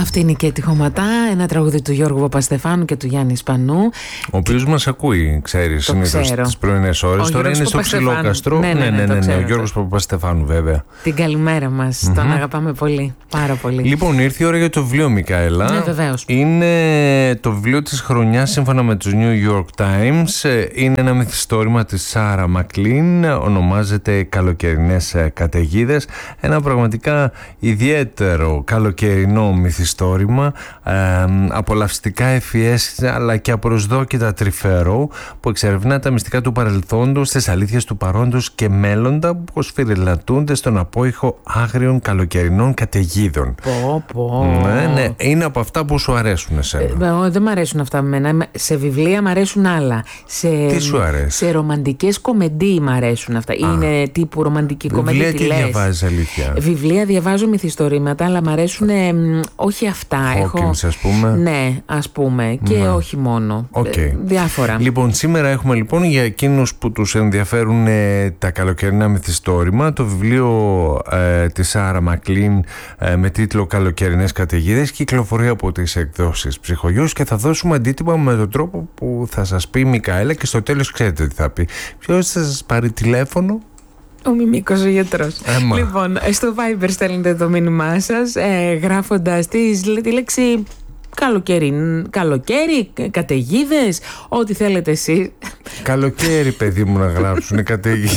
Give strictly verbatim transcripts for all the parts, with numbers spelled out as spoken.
Αυτή είναι και τη Χωματά, ένα τραγούδι του Γιώργου Παπαστεφάνου και του Γιάννη Σπανού. Ο οποίος μας ακούει, ξέρεις, συνήθως τις πρωινές ώρες. Τώρα είναι στο Ξυλόκαστρο. Ναι, ναι, ναι, ναι, ναι, ναι, ο Γιώργος Παπαστεφάνου, βέβαια. Την καλημέρα μας. Mm-hmm. Τον αγαπάμε πολύ. Πάρα πολύ. Λοιπόν, ήρθε η ώρα για το βιβλίο, Μικαέλα. Ναι, βεβαίως. Είναι το βιβλίο της χρονιάς σύμφωνα με τους New York Times. Είναι ένα μυθιστόρημα της Σάρα Μακλίν. Ονομάζεται Καλοκαιρινές καταιγίδες. Ένα πραγματικά ιδιαίτερο καλοκαιρινό μυθιστόρημα. Ε, απολαυστικά ευφυές αλλά και απροσδόκητα τρυφερό που εξερευνά τα μυστικά του παρελθόντος, τις αλήθειες του παρόντος και μέλλοντα που σφυριλατούνται στον απόϊχο άγριων καλοκαιρινών καταιγίδων. Πω, πω. Ναι, ναι. Είναι από αυτά που σου αρέσουν εσένα. Ε, δεν μ' αρέσουν αυτά με μένα. Σε βιβλία μ' αρέσουν άλλα. Σε, Τι σου αρέσει? Σε ρομαντικές κομμεντί μ' αρέσουν αυτά. Α, είναι τύπου ρομαντική κομμεντί. Βιβλία τι διαβάζεις, αλήθεια? Βιβλία διαβάζω μυθιστορήματα, αλλά μ' αρέσουν ε, όχι αυτά. Hawkins, ας πούμε. Ναι, ας πούμε. Και ναι. όχι μόνο. Okay. Ε, διάφορα. Λοιπόν, σήμερα έχουμε λοιπόν για εκείνους που τους ενδιαφέρουν ε, τα καλοκαιρινά μυθιστόρημα το βιβλίο ε, της Σάρα Μακλίν ε, με τίτλο Καλοκαιρινές καταιγίδες. Κυκλοφορεί από τις εκδόσεις Ψυχογιός και θα δώσουμε αντίτυπα με τον τρόπο που θα σας πει η Μικαέλα και στο τέλος ξέρετε τι θα πει. Ποιος θα σας πάρει τηλέφωνο? Ο Μιμίκος ο γιατρός. Έμα. Λοιπόν, στο Viber στέλνετε το μήνυμά σας ε, γράφοντας τη, τη λέξη καλοκαίρι, καλοκαίρι, καταιγίδες, ό,τι θέλετε εσείς. Καλοκαίρι, παιδί μου, να γράψουν καταιγίδες.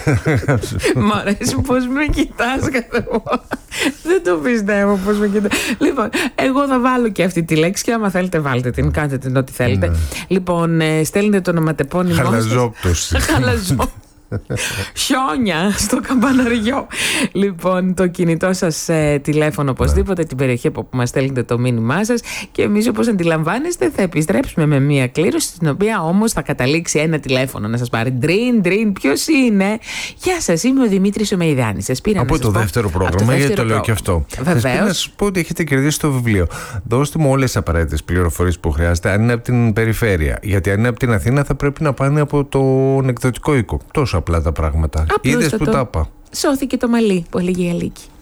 Μ' αρέσει πως με κοιτάς κάθε φορά. Δεν το πιστεύω πως με κοιτάς. Λοιπόν, εγώ θα βάλω και αυτή τη λέξη και άμα θέλετε βάλτε την, κάντε την ό,τι θέλετε. Ναι. Λοιπόν, ε, στέλνετε το ονοματεπώνυμό σας. Χαλαζόπτωση. Χαλαζόπτωση. Χιόνια στο καμπαναριό. Λοιπόν, το κινητό σας ε, τηλέφωνο οπωσδήποτε, ναι. την περιοχή από που μας στέλνετε το μήνυμά σας. Και εμείς, όπως αντιλαμβάνεστε, θα επιστρέψουμε με μία κλήρωση, στην οποία όμως θα καταλήξει ένα τηλέφωνο να σας πάρει. Ντριν, ντριν, ποιος είναι? Γεια σας, είμαι ο Δημήτρης ο Μεϊδάνης. Σας πήρα από να το σας δεύτερο πω, πρόγραμμα, γιατί το λέω και αυτό. Βεβαίως. Να σας πω ότι έχετε κερδίσει το βιβλίο. Δώστε μου όλες τις απαραίτητες πληροφορίες που χρειάζεται, αν είναι από την περιφέρεια. Γιατί αν είναι από την Αθήνα, θα πρέπει να πάνε από τον εκδοτικό οίκο. Τόσο απλά τα πράγματα. Είδες που τα είπα. Σώθηκε το μαλλί. Πολύ γυαλίκι.